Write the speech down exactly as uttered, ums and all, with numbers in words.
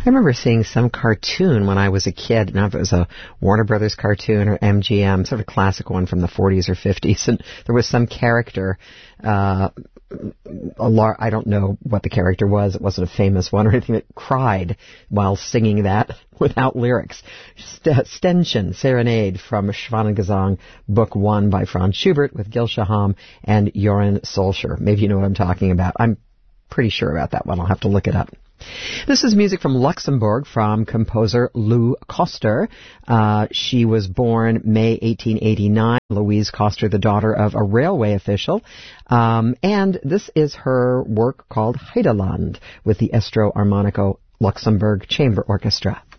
I remember seeing some cartoon when I was a kid. I don't know if it was a Warner Brothers cartoon or M G M, sort of a classic one from the forties or fifties, and there was some character, uh, a lar- I don't know what the character was. It wasn't a famous one or anything, that cried while singing that without lyrics. St- Ständchen, Serenade from Schwanengesang, Book One by Franz Schubert with Gil Shaham and Joran Solskjaer. Maybe you know what I'm talking about. I'm pretty sure about that one. I'll have to look it up. This is music from Luxembourg from composer Lou Koster. Uh, she was born May eighteen eighty-nine. Louise Koster, the daughter of a railway official. Um, and this is her work called Heideland with the Estro Armonico Luxembourg Chamber Orchestra.